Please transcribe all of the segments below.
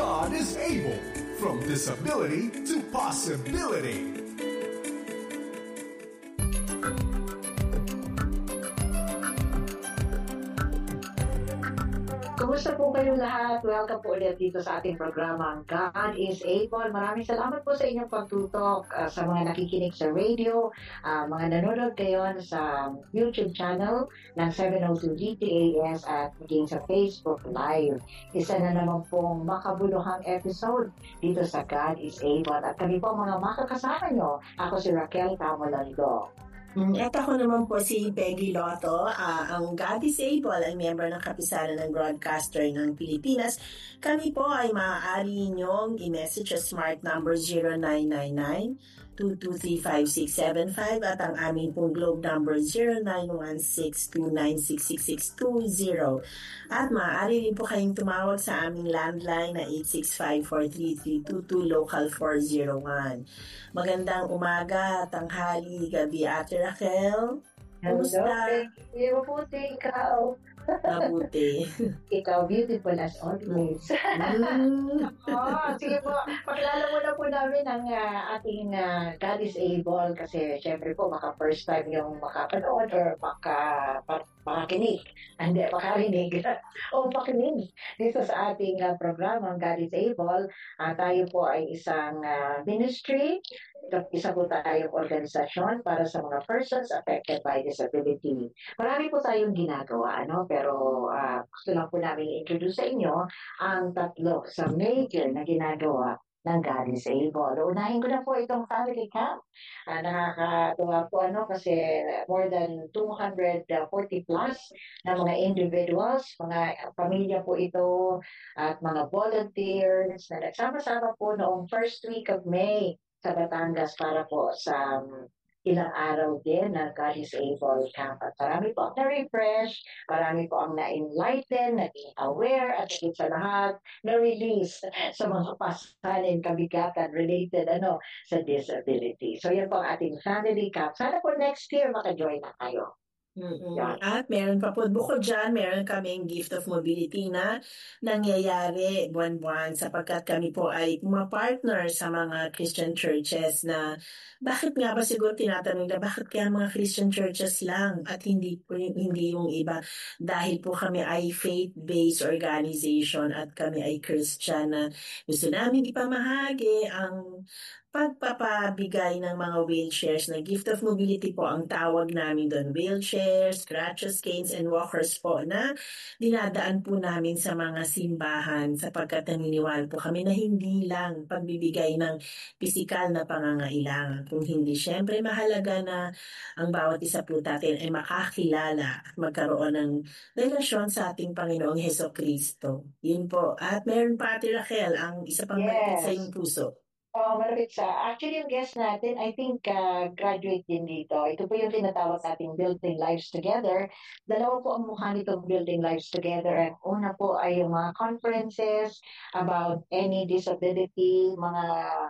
God is able. From disability to possibility. Kumusta po kayong lahat? Welcome po ulit dito sa ating programang God is Able. Maraming salamat po sa inyong pagtutok sa mga nakikinig sa radio, mga nanonood ngayon sa YouTube channel ng 702 GTAS at maging sa Facebook Live. Isa na naman pong makabuluhang episode dito sa God is Able. At kami po mga makakasama nyo. Ako si Raquel Tamolalgo. At ako naman po si Peggy Lotto, ang God is Able ay member ng Kapisanan ng Broadcaster ng Pilipinas. Kami po ay maaari inyong i-message sa smart number 0999-223-5675 at ang aming pong globe number 0916-296-6620. At maaari rin po kayong tumawag sa aming landline na 865-43322 local 401. Magandang umaga, tanghali, gabi, Ate Raquel. Kumusta? Hello, mabuti ikaw. Mabuti. Ikaw, beautiful as always. Sige po, pakilala muna po namin ang ating God is Able kasi syempre po baka first time yung makapanood or makakinig. Hindi, makarinig. o makinig dito sa ating programa God is Able. Tayo po ay isang ministry. Isa po tayong organisasyon para sa mga persons affected by disability. Marami po tayong ginagawa, pero gusto lang po namin i-introduce sa inyo ang tatlo sa major na ginagawa ng God is Able. Unahin ko na po itong family camp. Nakakatuwa po kasi more than 240 plus na mga individuals, mga pamilya po ito at mga volunteers na nagsama-sama po noong first week of May sa Batangas para po sa ilang araw din na God is Able camp. At marami po ang na-refresh, marami po ang na-enlighten, naging aware, at higit sa lahat, na-release sa mga pasanin, kabigatan related sa disability. So yan po ang ating family camp. Sana po next year maka-join na kayo. At meron pa po, bukod dyan, meron kaming gift of mobility na nangyayari buwan-buwan sapagkat kami po ay partner sa mga Christian churches na bakit nga ba siguro tinatanong na bakit kaya mga Christian churches lang at hindi yung iba dahil po kami ay faith-based organization at kami ay Christian na gusto namin ipamahagi ang pagpapabigay ng mga wheelchairs na gift of mobility po ang tawag namin doon. Wheelchairs, crutches, canes, and walkers po na dinadaan po namin sa mga simbahan sapagkat naniniwala po kami na hindi lang pagbibigay ng pisikal na pangangailangan. Kung hindi, syempre mahalaga na ang bawat isa po natin ay makakilala at magkaroon ng relasyon sa ating Panginoong Hesukristo. Yun po. At meron pa, Ate Raquel, ang isa pang malapit sa iyong puso. Malapit sa. Actually, yung guest natin, I think, graduate din dito. Ito po yung tinatawag nating Building Lives Together. Dalawa po ang mukha nitong Building Lives Together. And una po ay yung mga conferences about any disability, mga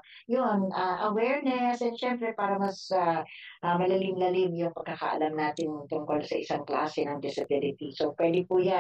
awareness, and syempre para mas malalim-lalim yung pagkakaalam natin tungkol sa isang klase ng disability. So, pwede po yan.